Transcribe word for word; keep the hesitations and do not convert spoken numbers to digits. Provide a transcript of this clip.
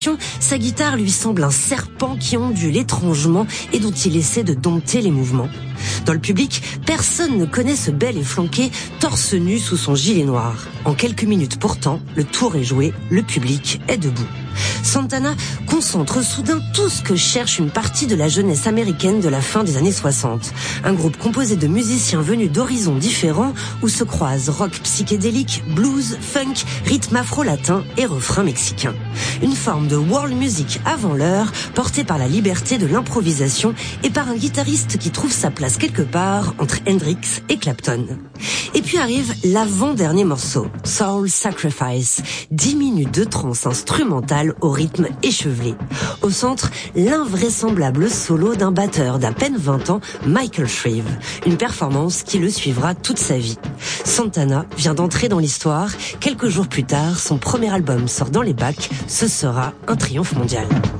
Sa guitare lui semble un serpent qui ondule étrangement et dont il essaie de dompter les mouvements. Dans le public, personne ne connaît ce bel et flanqué, torse nu sous son gilet noir. En quelques minutes pourtant, le tour est joué, le public est debout. Santana concentre soudain tout ce que cherche une partie de la jeunesse américaine de la fin des années soixante. Un groupe composé de musiciens venus d'horizons différents où se croisent rock psychédélique, blues, funk, rythme afro-latin et refrain mexicain. Une forme de world music avant l'heure, portée par la liberté de l'improvisation et par un guitariste qui trouve sa place quelque part entre Hendrix et Clapton. Et puis arrive l'avant-dernier morceau, Soul Sacrifice, dix minutes de trance instrumentale au rythme échevelé. Au centre, l'invraisemblable solo d'un batteur d'à peine vingt ans, Michael Shrieve, une performance qui le suivra toute sa vie. Santana vient d'entrer dans l'histoire. Quelques jours plus tard, son premier album sort dans les bacs. Ce sera un triomphe mondial.